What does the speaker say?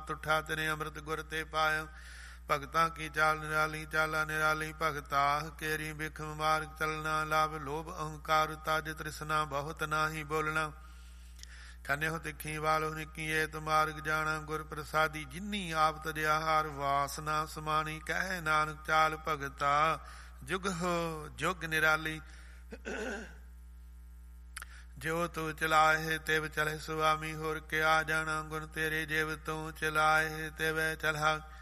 ਮਤ ਉਠਾ ਤੇਰੇ ਅੰਮ੍ਰਿਤ ਗੁਰ ਤੇ ਪਾਇਆ। ਭਗਤਾਂ ਕੀ ਚਾਲ ਨਿਰਾਲੀ ਚਾਲਾ ਨਿਰਾਲੀ ਭਗਤਾ, ਕੇਰੀ ਬਿਖਮ ਮਾਰਗ ਚਲਣਾ ਲਾਭ ਲੋਭ ਅਹੰਕਾਰ ਤਜ ਤ੍ਰਿਸ਼ਨਾ ਬਹੁਤ ਨਾਹੀ ਬੋਲਣਾ। ਖਨਿਓ ਤਿੱਖੀ ਵਾਲੋ ਨਿੱਕੀ ਏਤ ਮਾਰਗ ਜਾਣਾ, ਗੁਰ ਪ੍ਰਸਾਦੀ ਜਿਨੀ ਆਪ ਤਜਿਆ ਹਾਰ ਵਾਸਨਾ ਸਮਾਣੀ। ਕਹਿ ਨਾਨਕ ਚਾਲ ਭਗਤਾ ਜੁਗ ਹੋ ਜੁਗ ਨਿਰਾਲੀ, ਜੋ ਤੂੰ ਚਲਾਏ ਤਿਵ ਚਲੇ ਸੁਆਮੀ। ਹੋਰ ਕਿਆ ਜਾਣਾ ਗੁਣ ਤੇਰੇ ਜਿਵ ਤੂੰ ਚਲਾਏ ਤਿਵੈ ਚਲਾ।